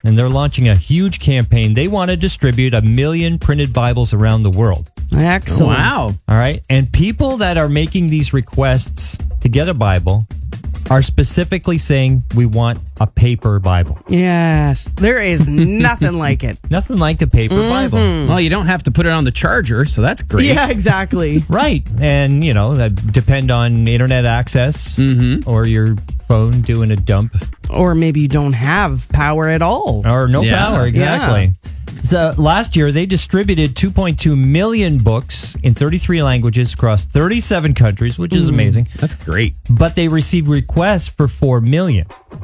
and they're launching a huge campaign. They want to distribute 1 million printed Bibles around the world. Excellent. Wow. All right. And people that are making these requests to get a Bible are specifically saying, we want a paper Bible. Yes. There is nothing like it. Nothing like the paper Bible. Well, you don't have to put it on the charger, so that's great. Yeah, exactly. Right. And, that depend on internet access or your phone doing a dump. Or maybe you don't have power at all. Or no Yeah. power, exactly. So last year, they distributed 2.2 million books in 33 languages across 37 countries, which is amazing. That's great. But they received requests for 4 million.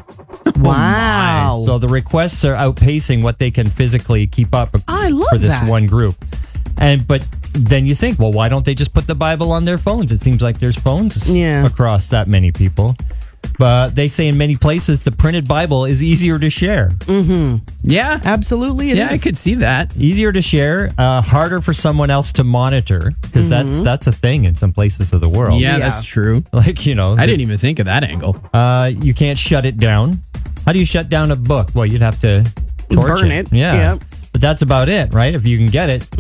Wow. So the requests are outpacing what they can physically keep up I love for this that. one group. But then you think, well, why don't they just put the Bible on their phones? It seems like there's phones across that many people. But they say in many places the printed Bible is easier to share. Yeah. Absolutely it is. I could see that. Easier to share, harder for someone else to monitor, because that's a thing in some places of the world. Yeah, Yeah. that's true. Like, I didn't even think of that angle. you can't shut it down. How do you shut down a book? Well, you'd have to torch Burn it. Yeah. Yep. But that's about it, right? If you can get it.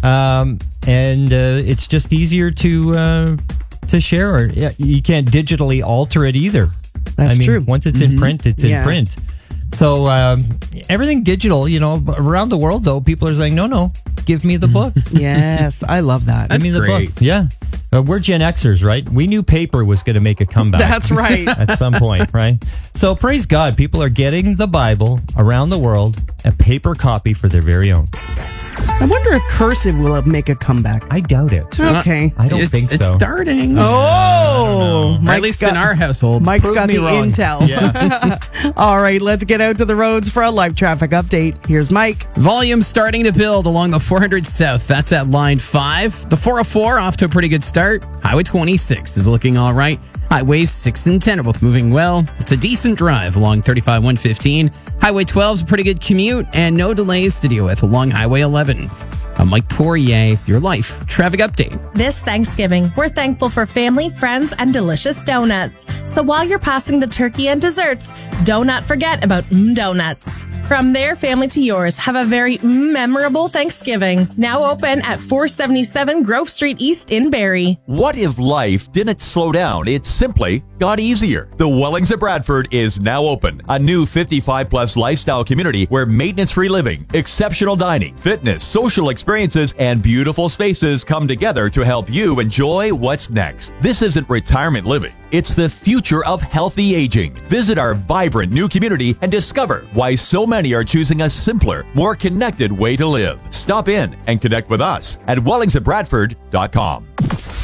And it's just easier to share. Or you can't digitally alter it either. That's true. Once it's in print, it's in print. So everything digital, around the world, though, people are saying, no, give me the book. Yes, I love that. That's Give me the great. book. Yeah. We're Gen Xers, right? We knew paper was going to make a comeback. That's right. At some point, right? So praise God, people are getting the Bible around the world, a paper copy for their very own. I wonder if cursive will make a comeback. I doubt it. Okay. I don't think It's so. starting. Oh, Or at least in our household. Mike's Prove got me the wrong. intel. Yeah. All right, let's get out to the roads for a live traffic update. Here's Mike. Volume starting to build along the 400 South. That's at line 5. The 404 off to a pretty good start. Highway 26 is looking all right. Highways 6 and 10 are both moving well. It's a decent drive along 35 115. Highway 12 is a pretty good commute and no delays to deal with along Highway 11. I'm Mike Poirier, your life traffic update. This Thanksgiving, we're thankful for family, friends, and delicious donuts. So while you're passing the turkey and desserts, do not forget about Donuts. From their family to yours, have a very memorable Thanksgiving. Now open at 477 Grove Street East in Barrie. What if life didn't slow down? It simply got easier. The Wellings at Bradford is now open. A new 55-plus lifestyle community where maintenance-free living, exceptional dining, fitness, social experiences, and beautiful spaces come together to help you enjoy what's next. This isn't retirement living. It's the future of healthy aging. Visit our vibrant new community and discover why so many are choosing a simpler, more connected way to live. Stop in and connect with us at wellingsatbradford.com.